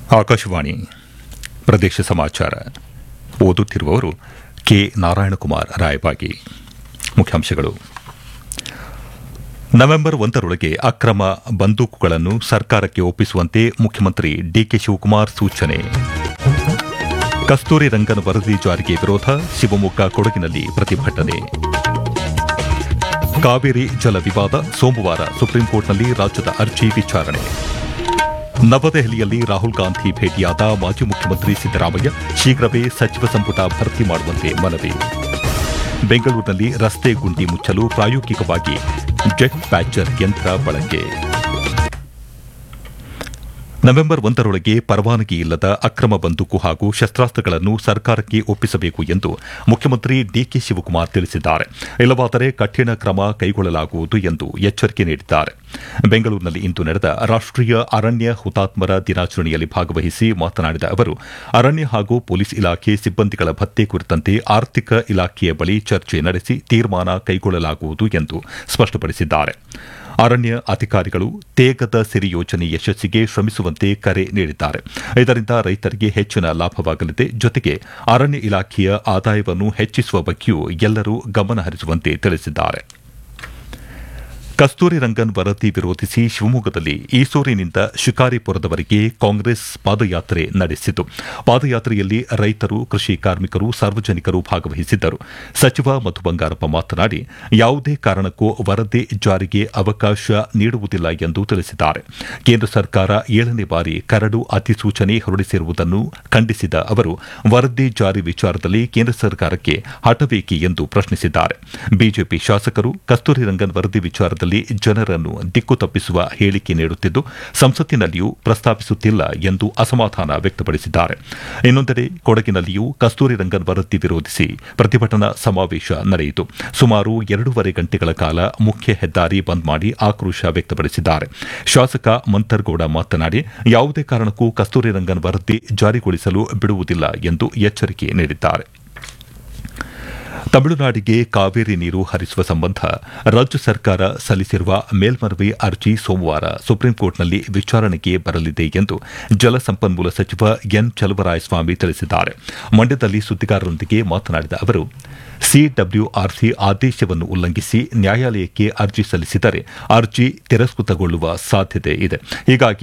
ಆಕಾಶವಾಣಿ ಪ್ರದೇಶ ಸಮಾಚಾರ ಓದುತ್ತಿರುವವರು ಕೆ ನಾರಾಯಣಕುಮಾರ್ ರಾಯಬಾಗಿ. ಮುಖ್ಯಾಂಶಗಳು. ನವೆಂಬರ್ 1ರೊಳಗೆ ಅಕ್ರಮ ಬಂದೂಕುಗಳನ್ನು ಸರ್ಕಾರಕ್ಕೆ ಒಪ್ಪಿಸುವಂತೆ ಮುಖ್ಯಮಂತ್ರಿ ಡಿಕೆ ಶಿವಕುಮಾರ್ ಸೂಚನೆ. ಕಸ್ತೂರಿ ರಂಗನ್ ವರದಿ ಜಾರಿಗೆ ವಿರೋಧ, ಶಿವಮೊಗ್ಗ ಕೊಡಗಿನಲ್ಲಿ ಪ್ರತಿಭಟನೆ. ಕಾವೇರಿ ಜಲ ವಿವಾದ, ಸೋಮವಾರ ಸುಪ್ರೀಂಕೋರ್ಟ್ನಲ್ಲಿ ರಾಜ್ಯದ ಅರ್ಜಿ ವಿಚಾರಣೆ. ನವದೆಹಲಿಯಲ್ಲಿ ರಾಹುಲ್ ಗಾಂಧಿ ಭೇಟಿಯಾದ ಮಾಜಿ ಮುಖ್ಯಮಂತ್ರಿ ಸಿದ್ದರಾಮಯ್ಯ, ಶೀಘ್ರವೇ ಸಚಿವ ಸಂಪುಟ ಭರ್ತಿ ಮಾಡುವಂತೆ ಮನವಿ. ಬೆಂಗಳೂರಿನಲ್ಲಿ ರಸ್ತೆ ಗುಂಡಿ ಮುಚ್ಚಲು ಪ್ರಾಯೋಗಿಕವಾಗಿ ಜೆಟ್ ಪ್ಯಾಚರ್ ಯಂತ್ರ ಬಳಕೆ. ನವೆಂಬರ್ 1ರೊಳಗೆ ಪರವಾನಗಿ ಇಲ್ಲದ ಅಕ್ರಮ ಬಂದೂಕು ಹಾಗೂ ಶಸ್ತ್ರಾಸ್ತ್ರಗಳನ್ನು ಸರ್ಕಾರಕ್ಕೆ ಒಪ್ಪಿಸಬೇಕು ಎಂದು ಮುಖ್ಯಮಂತ್ರಿ ಡಿಕೆ ಶಿವಕುಮಾರ್ ತಿಳಿಸಿದ್ದಾರೆ. ಇಲ್ಲವಾದರೆ ಕಠಿಣ ಕ್ರಮ ಕೈಗೊಳ್ಳಲಾಗುವುದು ಎಂದು ಎಚ್ಚರಿಕೆ ನೀಡಿದ್ದಾರೆ. ಬೆಂಗಳೂರಿನಲ್ಲಿಂದು ನಡೆದ ರಾಷ್ಟೀಯ ಅರಣ್ಯ ಹುತಾತ್ಮರ ದಿನಾಚರಣೆಯಲ್ಲಿ ಭಾಗವಹಿಸಿ ಮಾತನಾಡಿದ ಅವರು, ಅರಣ್ಯ ಹಾಗೂ ಪೊಲೀಸ್ ಇಲಾಖೆ ಸಿಬ್ಬಂದಿಗಳ ಭತ್ಯೆ ಕುರಿತಂತೆ ಆರ್ಥಿಕ ಇಲಾಖೆಯ ಬಳಿ ಚರ್ಚೆ ನಡೆಸಿ ತೀರ್ಮಾನ ಕೈಗೊಳ್ಳಲಾಗುವುದು ಎಂದು ಸ್ಪಷ್ಟಪಡಿಸಿದ್ದಾರೆ. ಅರಣ್ಯ ಅಧಿಕಾರಿಗಳು ತೇಗದ ಸಿರಿ ಯೋಜನೆ ಯಶಸ್ಸಿಗೆ ಶ್ರಮಿಸುವಂತೆ ಕರೆ ನೀಡಿದ್ದಾರೆ. ಇದರಿಂದ ರೈತರಿಗೆ ಹೆಚ್ಚಿನ ಲಾಭವಾಗಲಿದೆ. ಜೊತೆಗೆ ಅರಣ್ಯ ಇಲಾಖೆಯ ಆದಾಯವನ್ನು ಹೆಚ್ಚಿಸುವ ಬಗ್ಗೆಯೂ ಎಲ್ಲರೂ ಗಮನ ಹರಿಸುವಂತೆ ತಿಳಿಸಿದ್ದಾರೆ. ಕಸ್ತೂರಿ ರಂಗನ್ ವರದಿ ವಿರೋಧಿಸಿ ಶಿವಮೊಗ್ಗದಲ್ಲಿ ಈಸೂರಿನಿಂದ ಶಿಕಾರಿಪುರದವರೆಗೆ ಕಾಂಗ್ರೆಸ್ ಪಾದಯಾತ್ರೆ ನಡೆಸಿತು. ಪಾದಯಾತ್ರೆಯಲ್ಲಿ ರೈತರು, ಕೃಷಿ ಕಾರ್ಮಿಕರು, ಸಾರ್ವಜನಿಕರು ಭಾಗವಹಿಸಿದ್ದರು. ಸಚಿವ ಮಧು ಬಂಗಾರಪ್ಪ ಮಾತನಾಡಿ, ಯಾವುದೇ ಕಾರಣಕ್ಕೂ ವರದಿ ಜಾರಿಗೆ ಅವಕಾಶ ನೀಡುವುದಿಲ್ಲ ಎಂದು ತಿಳಿಸಿದ್ದಾರೆ. ಕೇಂದ್ರ ಸರ್ಕಾರ 7ನೇ ಬಾರಿ ಕರಡು ಅಧಿಸೂಚನೆ ಹೊರಡಿಸಿರುವುದನ್ನು ಖಂಡಿಸಿದ ಅವರು, ವರದಿ ಜಾರಿ ವಿಚಾರದಲ್ಲಿ ಕೇಂದ್ರ ಸರ್ಕಾರಕ್ಕೆ ಹಠವೇಕೆ ಎಂದು ಪ್ರಶ್ನಿಸಿದ್ದಾರೆ. ಬಿಜೆಪಿ ಶಾಸಕರು ಕಸ್ತೂರಿ ರಂಗನ್ ವರದಿ ವಿಚಾರದಲ್ಲಿ ಜನರನ್ನು ದಿಕ್ಕು ತಪ್ಪಿಸುವ ಹೇಳಿಕೆ ನೀಡುತ್ತಿದ್ದು, ಸಂಸತ್ತಿನಲ್ಲಿಯೂ ಪ್ರಸ್ತಾಪಿಸುತ್ತಿಲ್ಲ ಎಂದು ಅಸಮಾಧಾನ ವ್ಯಕ್ತಪಡಿಸಿದ್ದಾರೆ. ಇನ್ನೊಂದೆಡೆ ಕೊಡಗಿನಲ್ಲಿಯೂ ಕಸ್ತೂರಿ ರಂಗನ್ ವರದಿ ವಿರೋಧಿಸಿ ಪ್ರತಿಭಟನಾ ಸಮಾವೇಶ ನಡೆಯಿತು. ಸುಮಾರು 2.5 ಗಂಟೆಗಳ ಕಾಲ ಮುಖ್ಯ ಹೆದ್ದಾರಿ ಬಂದ್ ಮಾಡಿ ಆಕ್ರೋಶ ವ್ಯಕ್ತಪಡಿಸಿದ್ದಾರೆ. ಶಾಸಕ ಮಂಥರ್ಗೌಡ ಮಾತನಾಡಿ, ಯಾವುದೇ ಕಾರಣಕ್ಕೂ ಕಸ್ತೂರಿ ರಂಗನ್ ವರದಿ ಜಾರಿಗೊಳಿಸಲು ಬಿಡುವುದಿಲ್ಲ ಎಂದು ಎಚ್ಚರಿಕೆ ನೀಡಿದ್ದಾರೆ. ತಮಿಳುನಾಡಿಗೆ ಕಾವೇರಿ ನೀರು ಹರಿಸುವ ಸಂಬಂಧ ರಾಜ್ಯ ಸರ್ಕಾರ ಸಲ್ಲಿಸಿರುವ ಮೇಲ್ಮನವಿ ಅರ್ಜಿ ಸೋಮವಾರ ಸುಪ್ರೀಂಕೋರ್ಟ್ನಲ್ಲಿ ವಿಚಾರಣೆಗೆ ಬರಲಿದೆ ಎಂದು ಜಲಸಂಪನ್ಮೂಲ ಸಚಿವ ಎನ್ ಚಲುವರಾಯಸ್ವಾಮಿ ತಿಳಿಸಿದ್ದಾರೆ. ಮಂಡ್ಯದಲ್ಲಿ ಸುದ್ದಿಗಾರರೊಂದಿಗೆ ಮಾತನಾಡಿದ ಅವರು, ಸಿಡಬ್ಲ್ಯೂಆರ್ಸಿ ಆದೇಶವನ್ನು ಉಲ್ಲಂಘಿಸಿ ನ್ಯಾಯಾಲಯಕ್ಕೆ ಅರ್ಜಿ ಸಲ್ಲಿಸಿದರೆ ಅರ್ಜಿ ತಿರಸ್ಕೃತಗೊಳ್ಳುವ ಸಾಧ್ಯತೆ ಇದೆ. ಹೀಗಾಗಿ